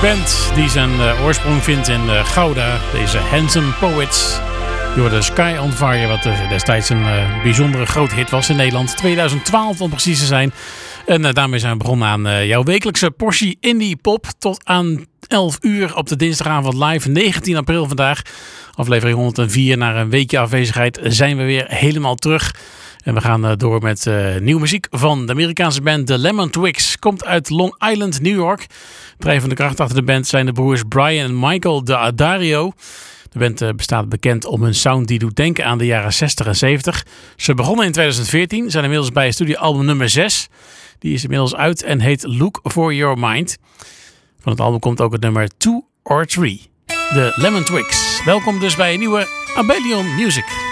band die zijn oorsprong vindt in Gouda. Deze Handsome Poets. Door de Sky on Fire, wat destijds een bijzondere grote hit was in Nederland. 2012 om precies te zijn. En daarmee zijn we begonnen aan jouw wekelijkse portie indie pop. Tot aan 11 uur op de dinsdagavond live. 19 april vandaag. Aflevering 104. Na een weekje afwezigheid zijn we weer helemaal terug. En we gaan door met nieuwe muziek van de Amerikaanse band The Lemon Twigs. Komt uit Long Island, New York. Drijvende kracht achter de band zijn de broers Brian en Michael de Adario. De band bestaat bekend om hun sound die doet denken aan de jaren 60 en 70. Ze begonnen in 2014, zijn inmiddels bij studioalbum nummer 6. Die is inmiddels uit en heet Look for Your Mind. Van het album komt ook het nummer 2 or 3. De Lemon Twigs. Welkom dus bij een nieuwe Abelion Music.